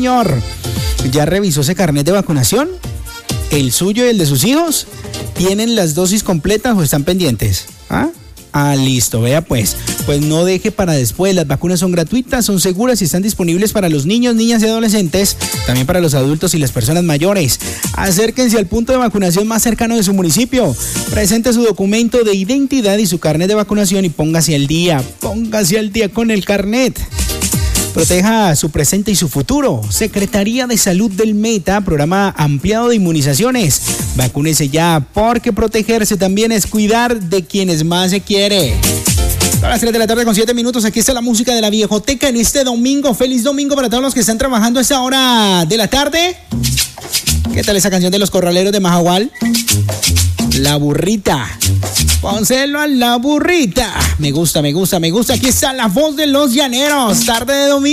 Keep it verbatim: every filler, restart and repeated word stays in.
señor. ¿Ya revisó ese carnet de vacunación? ¿El suyo y el de sus hijos? ¿Tienen las dosis completas o están pendientes? ¿Ah? Ah, listo, vea pues. Pues no deje para después. Las vacunas son gratuitas, son seguras y están disponibles para los niños, niñas y adolescentes, también para los adultos y las personas mayores. Acérquense al punto de vacunación más cercano de su municipio. Presente su documento de identidad y su carnet de vacunación y póngase al día. Póngase al día con el carnet. Proteja su presente y su futuro. Secretaría de Salud del Meta, programa ampliado de inmunizaciones. Vacúnese ya, porque protegerse también es cuidar de quienes más se quiere. A las tres de la tarde con siete minutos, aquí está la música de la Viejoteca en este domingo. Feliz domingo para todos los que están trabajando a esta hora de la tarde. ¿Qué tal esa canción de los corraleros de Majagual? La burrita. Pónselo a la burrita. Me gusta, me gusta, me gusta. Aquí está la voz de los llaneros. Tarde de domingo.